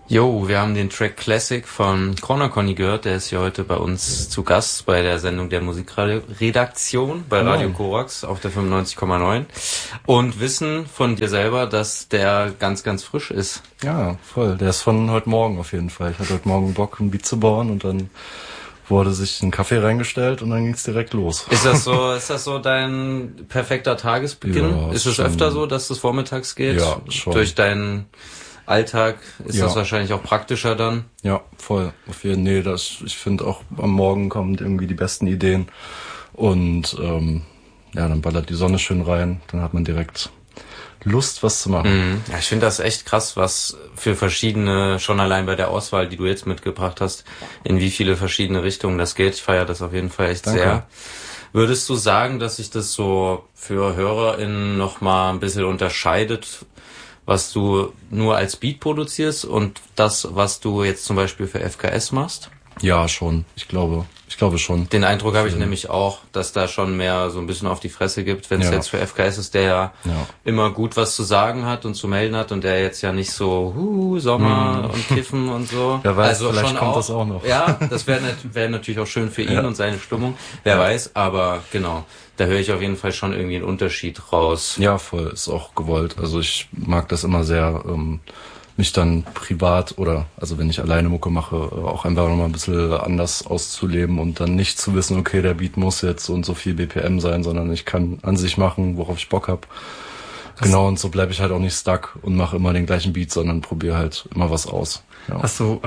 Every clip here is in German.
Jo, wir haben den Track Classic von Corner Conny gehört. Der ist hier heute bei uns zu Gast bei der Sendung der Musikredaktion bei Radio Korax auf der 95,9 und wissen von dir selber, dass der ganz, ganz frisch ist. Ja, voll. Der ist von heute Morgen auf jeden Fall. Ich hatte heute Morgen Bock, ein Beat zu bauen und dann wurde sich ein Kaffee reingestellt und dann ging's direkt los. Ist das so dein perfekter Tagesbeginn? Ja, ist es öfter so, dass das vormittags geht? Ja, schon. Durch deinen Alltag ist das wahrscheinlich auch praktischer dann? Ja, voll. Auf jeden Fall. Ich finde auch am Morgen kommen irgendwie die besten Ideen und dann ballert die Sonne schön rein, dann hat man direkt Lust, was zu machen. Ja, ich finde das echt krass, was für verschiedene, schon allein bei der Auswahl, die du jetzt mitgebracht hast, in wie viele verschiedene Richtungen das geht. Ich feiere das auf jeden Fall echt sehr. Würdest du sagen, dass sich das so für HörerInnen nochmal ein bisschen unterscheidet, was du nur als Beat produzierst und das, was du jetzt zum Beispiel für FKS machst? Ja, schon. Ich glaube schon. Den Eindruck habe ich nämlich auch, dass da schon mehr so ein bisschen auf die Fresse gibt, wenn es jetzt für FKS ist, der ja immer gut was zu sagen hat und zu melden hat und der jetzt ja nicht so Sommer und Kiffen und so. Wer weiß, also vielleicht schon kommt das auch noch. Ja, das wäre natürlich auch schön für ihn und seine Stimmung. Wer weiß, aber genau, da höre ich auf jeden Fall schon irgendwie einen Unterschied raus. Ja, voll, ist auch gewollt. Also ich mag das immer sehr, mich dann privat oder, also wenn ich alleine Mucke mache, auch einfach nochmal ein bisschen anders auszuleben und dann nicht zu wissen, okay, der Beat muss jetzt so und so viel BPM sein, sondern ich kann an sich machen, worauf ich Bock hab. Genau, und so bleibe ich halt auch nicht stuck und mache immer den gleichen Beat, sondern probiere halt immer was aus. Ja. Hast du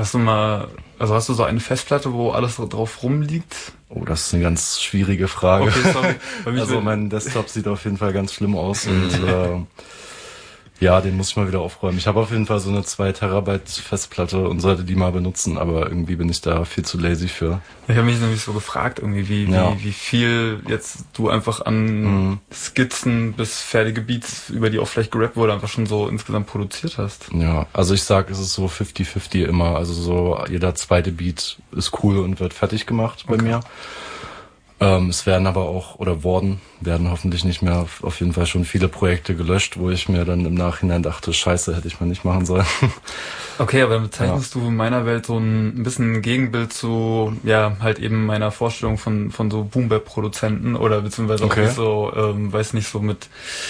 so eine Festplatte, wo alles drauf rumliegt? Oh, das ist eine ganz schwierige Frage. Okay, sorry. Also mein Desktop sieht auf jeden Fall ganz schlimm aus und den muss ich mal wieder aufräumen. Ich habe auf jeden Fall so eine 2 Terabyte Festplatte und sollte die mal benutzen, aber irgendwie bin ich da viel zu lazy für. Ich habe mich nämlich so gefragt, irgendwie, wie viel jetzt du einfach an Skizzen bis fertige Beats, über die auch vielleicht gerappt wurde, einfach schon so insgesamt produziert hast. Ja, also ich sag, es ist so 50-50 immer. Also so jeder zweite Beat ist cool und wird fertig gemacht bei mir. Es werden aber auch, werden hoffentlich nicht mehr, auf jeden Fall schon viele Projekte gelöscht, wo ich mir dann im Nachhinein dachte, scheiße, hätte ich mal nicht machen sollen. Okay, aber dann bezeichnest du in meiner Welt so ein bisschen ein Gegenbild zu, halt eben meiner Vorstellung von so Boom-Bap-Produzenten oder beziehungsweise auch nicht so, so mit,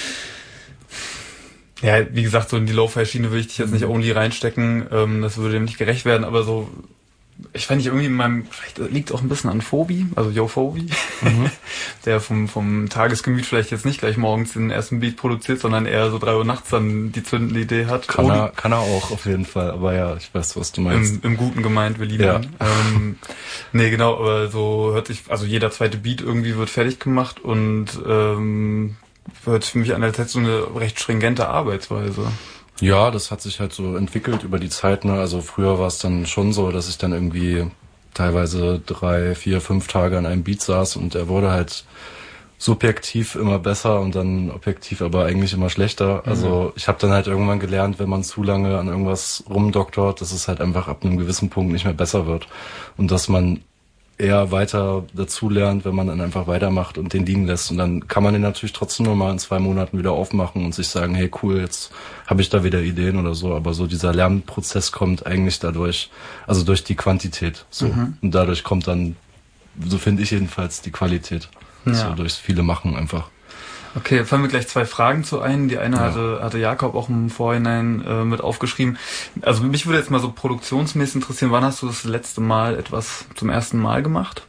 wie gesagt, so in die Lo-Fi-Schiene will ich dich jetzt nicht only reinstecken, das würde dem nicht gerecht werden, aber so, ich fand irgendwie vielleicht liegt auch ein bisschen an Phobi, also Phobi, der vom Tagesgemüt vielleicht jetzt nicht gleich morgens den ersten Beat produziert, sondern eher so 3 Uhr nachts dann die zündende Idee hat. Kann er auch auf jeden Fall, aber ja, ich weiß, was du meinst. Im Guten gemeint, wir lieben ihn. Nee, genau, aber so hört sich, also jeder zweite Beat irgendwie wird fertig gemacht und hört für mich an, als hätte so eine recht stringente Arbeitsweise. Ja, das hat sich halt so entwickelt über die Zeit, ne? Also früher war es dann schon so, dass ich dann irgendwie teilweise 3, 4, 5 Tage an einem Beat saß und er wurde halt subjektiv immer besser und dann objektiv aber eigentlich immer schlechter. Also ich habe dann halt irgendwann gelernt, wenn man zu lange an irgendwas rumdoktort, dass es halt einfach ab einem gewissen Punkt nicht mehr besser wird und dass man eher weiter dazu lernt, wenn man dann einfach weitermacht und den liegen lässt. Und dann kann man den natürlich trotzdem nur mal in 2 Monaten wieder aufmachen und sich sagen, hey cool, jetzt habe ich da wieder Ideen oder so. Aber so dieser Lernprozess kommt eigentlich dadurch, also durch die Quantität. So. Und dadurch kommt dann, so finde ich jedenfalls, die Qualität. Ja. So durchs viele Machen einfach. Okay, fallen mir gleich 2 Fragen zu ein. Die eine hatte Jakob auch im Vorhinein mit aufgeschrieben. Also mich würde jetzt mal so produktionsmäßig interessieren, wann hast du das letzte Mal etwas zum ersten Mal gemacht?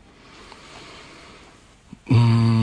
Da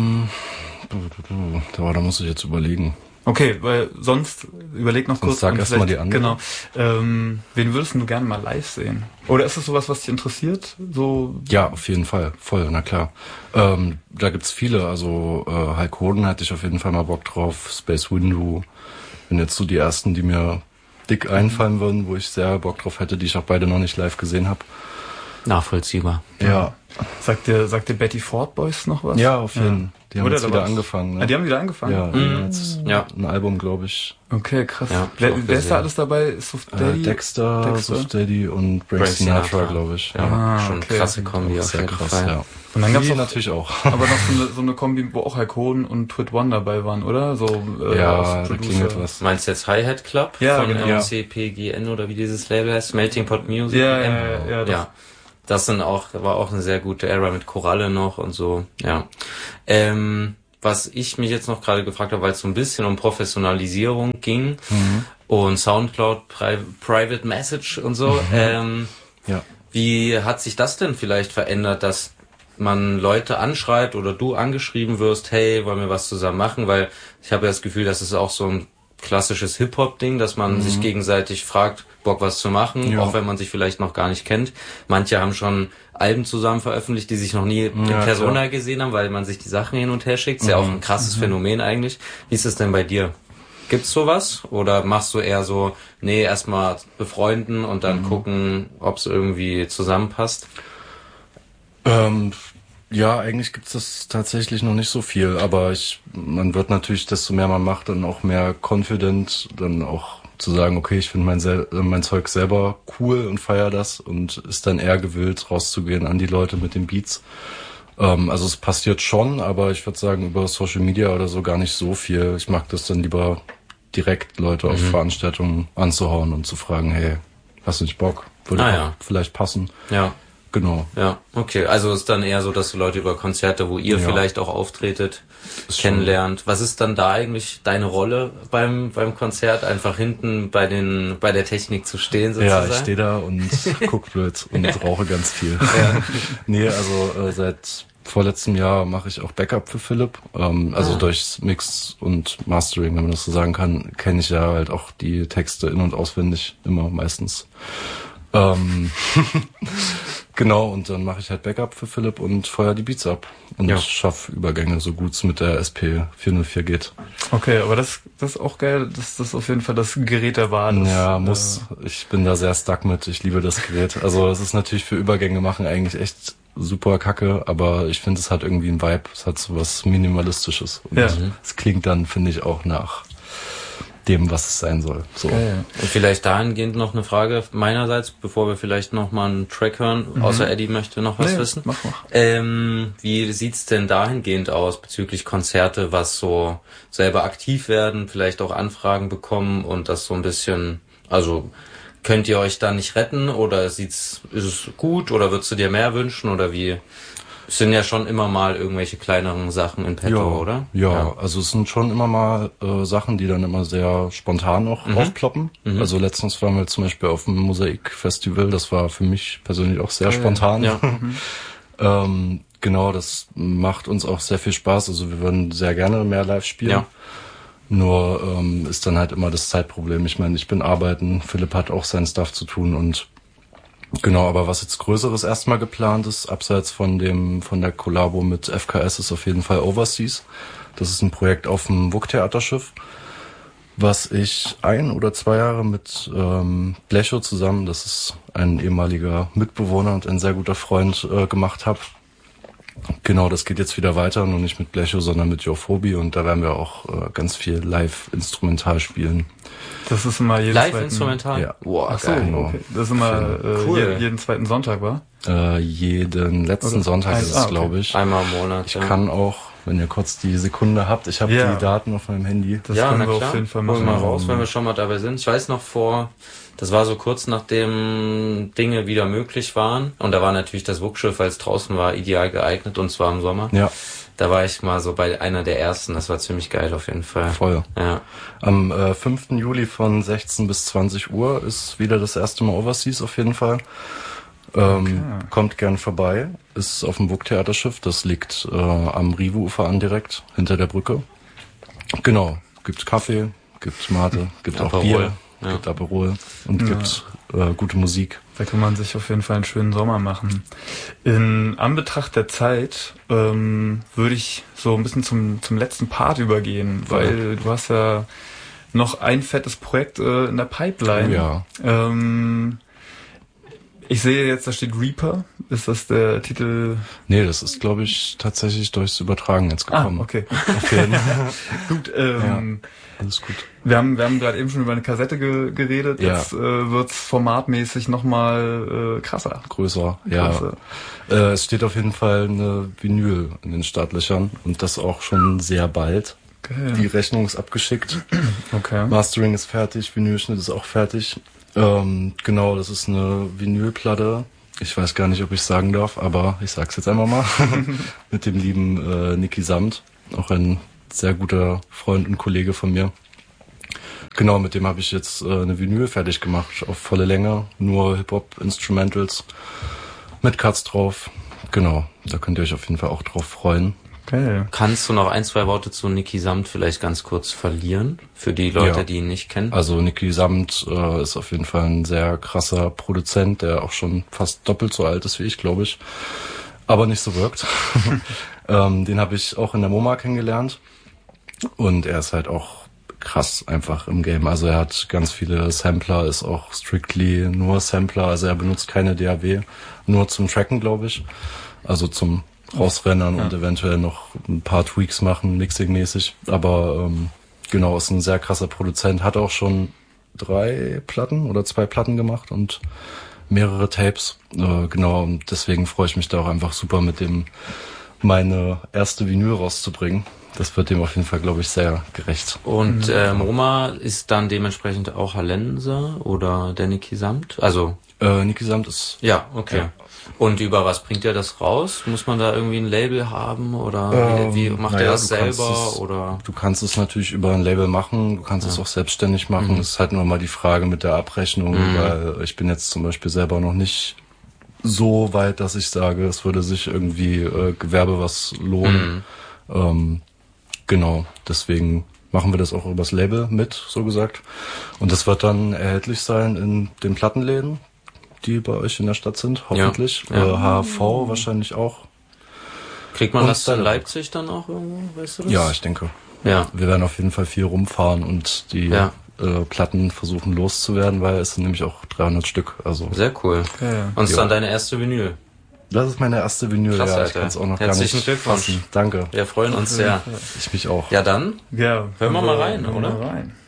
muss ich jetzt überlegen. Okay, weil sonst überleg noch kurz. Sag erst mal die andere. Genau. Wen würdest du gerne mal live sehen? Oder ist das sowas, was dich interessiert? So? Ja, auf jeden Fall. Voll, na klar. Da gibt's viele. Also Hulk Hogan hatte ich auf jeden Fall mal Bock drauf. Space Window. Wenn jetzt so die ersten, die mir dick einfallen würden, wo ich sehr Bock drauf hätte, die ich auch beide noch nicht live gesehen habe. Nachvollziehbar. Ja. Sagt dir Betty Ford Boys noch was? Ja, auf jeden Fall. Die haben jetzt wieder angefangen. Ne? Ah, die haben wieder angefangen? Ja, die haben jetzt ein Album, glaube ich. Okay, krass. Ja, wer ist da alles dabei? Soft Daddy? Dexter, Soft Daddy und Frank Sinatra, glaube ich. Ja, schon eine krasse Kombi auf jeden Fall. Ja. Und dann gab's natürlich auch. Aber noch so eine Kombi, wo auch Herr Cohn und Twit One dabei waren, oder? So, ja, da klingelt was. Meinst du jetzt Hi-Hat Club? Ja, von genau. MCPGN oder wie dieses Label heißt? Melting Pot Music? Ja. Das war auch eine sehr gute Era mit Koralle noch und so, ja. Was ich mich jetzt noch gerade gefragt habe, weil es so ein bisschen um Professionalisierung ging und Soundcloud, Private Message und so, wie hat sich das denn vielleicht verändert, dass man Leute anschreibt oder du angeschrieben wirst, hey, wollen wir was zusammen machen? Weil ich habe ja das Gefühl, das ist auch so ein klassisches Hip-Hop-Ding, dass man sich gegenseitig fragt, Bock was zu machen, auch wenn man sich vielleicht noch gar nicht kennt. Manche haben schon Alben zusammen veröffentlicht, die sich noch nie in Persona gesehen haben, weil man sich die Sachen hin und her schickt. Ist ja auch ein krasses Phänomen eigentlich. Wie ist es denn bei dir? Gibt's sowas? Oder machst du eher so, nee, erstmal befreunden und dann gucken, ob es irgendwie zusammenpasst? Ja, eigentlich gibt's das tatsächlich noch nicht so viel, aber man wird natürlich, desto mehr man macht, dann auch mehr confident, dann auch zu sagen, okay, ich finde mein Zeug selber cool und feier das und ist dann eher gewillt, rauszugehen an die Leute mit den Beats. Also es passiert schon, aber ich würde sagen, über Social Media oder so gar nicht so viel. Ich mag das dann lieber direkt Leute auf Veranstaltungen anzuhauen und zu fragen, hey, hast du nicht Bock? Würde vielleicht passen. Ja. Genau. Ja, okay. Also ist dann eher so, dass du Leute über Konzerte, wo ihr vielleicht auch auftretet, kennenlernt. Was ist dann da eigentlich deine Rolle beim Konzert? Einfach hinten bei der Technik zu stehen sozusagen? Ja, ich stehe da und guck blöd und rauche ganz viel. Nee, also seit vorletztem Jahr mache ich auch Backup für Philipp. Also durchs Mix und Mastering, wenn man das so sagen kann, kenne ich ja halt auch die Texte in- und auswendig immer meistens. Genau, und dann mache ich halt Backup für Philipp und feuer die Beats ab und schaffe Übergänge, so gut es mit der SP404 geht. Okay, aber das ist auch geil, das ist auf jeden Fall das Gerät der Wahl. Ja, ich bin da sehr stuck mit, ich liebe das Gerät. Also es ist natürlich für Übergänge machen eigentlich echt super kacke, aber ich finde, es hat irgendwie einen Vibe, es hat so was Minimalistisches. Und es klingt dann, finde ich, auch nach dem, was es sein soll. So. Geil. Und vielleicht dahingehend noch eine Frage meinerseits, bevor wir vielleicht noch mal einen Track hören, außer Eddie möchte noch was wissen. Mach. Wie sieht's denn dahingehend aus bezüglich Konzerte, was so selber aktiv werden, vielleicht auch Anfragen bekommen und das so ein bisschen, also könnt ihr euch da nicht retten oder ist es gut oder würdest du dir mehr wünschen oder wie? Es sind ja schon immer mal irgendwelche kleineren Sachen in petto, oder? Ja, also es sind schon immer mal Sachen, die dann immer sehr spontan auch aufploppen. Also letztens waren wir zum Beispiel auf dem Mosaik-Festival, das war für mich persönlich auch sehr spontan. Ja. Genau, das macht uns auch sehr viel Spaß. Also wir würden sehr gerne mehr live spielen. Ja. Nur ist dann halt immer das Zeitproblem. Ich meine, ich bin arbeiten, Philipp hat auch seinen Stuff zu tun und genau, aber was jetzt Größeres erstmal geplant ist, abseits von der Kollabo mit FKS, ist auf jeden Fall Overseas. Das ist ein Projekt auf dem WUK-Theaterschiff, was ich 1 oder 2 Jahre mit Blecho zusammen, das ist ein ehemaliger Mitbewohner und ein sehr guter Freund, gemacht habe. Genau, das geht jetzt wieder weiter, nur nicht mit Blecho, sondern mit Jophobie und da werden wir auch ganz viel live-instrumental spielen. Das ist immer Live-instrumental? Ja. Wow, ach so, okay. Das ist immer cool. jeden zweiten Sonntag, war? Jeden letzten Sonntag ist es, glaube ich. Einmal im Monat. Ich kann auch, wenn ihr kurz die Sekunde habt, ich habe die Daten auf meinem Handy. Das können wir auf jeden Fall machen. Holen wir mal raus, wenn wir schon mal dabei sind. Ich weiß noch das war so kurz nachdem Dinge wieder möglich waren. Und da war natürlich das WUK-Schiff, weil es draußen war, ideal geeignet und zwar im Sommer. Ja. Da war ich mal so bei einer der ersten. Das war ziemlich geil auf jeden Fall. Voll. Ja. Am 5. Juli von 16 bis 20 Uhr ist wieder das erste Mal Overseas auf jeden Fall. Kommt gern vorbei. Ist auf dem WUK-Theaterschiff. Das liegt am Rive-Ufer an direkt, hinter der Brücke. Genau. Gibt Kaffee, gibt Mate, gibt auch Aperol. Bier, gibt Aperol und gibt gute Musik. Da kann man sich auf jeden Fall einen schönen Sommer machen. In Anbetracht der Zeit würde ich so ein bisschen zum letzten Part übergehen, weil du hast ja noch ein fettes Projekt in der Pipeline. Oh ja. Ich sehe jetzt, da steht Reaper. Ist das der Titel? Nee, das ist, glaube ich, tatsächlich durchs Übertragen jetzt gekommen. Okay. Auf jeden Fall. Gut, alles gut. Wir haben gerade eben schon über eine Kassette geredet. Ja. Jetzt wird's formatmäßig nochmal krasser. Größer, ja. Es steht auf jeden Fall eine Vinyl in den Startlöchern und das auch schon sehr bald. Okay. Die Rechnung ist abgeschickt. Okay. Mastering ist fertig, Vinylschnitt ist auch fertig. Genau, das ist eine Vinylplatte. Ich weiß gar nicht, ob ich sagen darf, aber ich sag's jetzt einfach mal. Mit dem lieben Niki Samt, auch ein sehr guter Freund und Kollege von mir. Genau, mit dem habe ich jetzt eine Vinyl fertig gemacht, auf volle Länge, nur Hip-Hop-Instrumentals mit Cuts drauf. Genau, da könnt ihr euch auf jeden Fall auch drauf freuen. Okay. Kannst du noch 1, 2 Worte zu Niki Samt vielleicht ganz kurz verlieren, für die Leute, die ihn nicht kennen? Also Niki Samt ist auf jeden Fall ein sehr krasser Produzent, der auch schon fast doppelt so alt ist wie ich, glaube ich, aber nicht so wirkt. Den habe ich auch in der MoMA kennengelernt und er ist halt auch krass einfach im Game. Also er hat ganz viele Sampler, ist auch strictly nur Sampler, also er benutzt keine DAW, nur zum Tracken, glaube ich, also zum rausrennen und eventuell noch ein paar Tweaks machen, mixing-mäßig. Aber genau, ist ein sehr krasser Produzent. Hat auch schon 3 Platten oder 2 Platten gemacht und mehrere Tapes. Genau, und deswegen freue ich mich da auch einfach super, mit dem meine erste Vinyl rauszubringen. Das wird dem auf jeden Fall, glaube ich, sehr gerecht. Und MoMA ist dann dementsprechend auch Hallenser oder der Niki Samt? Also Niki Samt ist... Ja, okay. Ja. Und über was bringt er das raus? Muss man da irgendwie ein Label haben oder wie macht er das selber? Oder? Du kannst es natürlich über ein Label machen, du kannst es auch selbstständig machen. Es ist halt nur mal die Frage mit der Abrechnung, weil ich bin jetzt zum Beispiel selber noch nicht so weit, dass ich sage, es würde sich irgendwie Gewerbe was lohnen. Genau, deswegen machen wir das auch übers Label mit, so gesagt. Und das wird dann erhältlich sein in den Plattenläden, die bei euch in der Stadt sind, hoffentlich. Ja. HV wahrscheinlich auch. Kriegt man das in Leipzig dann auch irgendwo, weißt du das? Ja, ich denke. Ja. Wir werden auf jeden Fall viel rumfahren und die Platten versuchen loszuwerden, weil es sind nämlich auch 300 Stück. Also sehr cool. Ja. Und ist dann deine erste Vinyl? Das ist meine erste Vinyl, krass, ja. Ich kann es auch noch Herzlichen gar nicht Glückwunsch. fassen. Danke. Wir freuen uns sehr. Ich mich auch. Ja, dann hören wir mal rein, oder? Mal rein.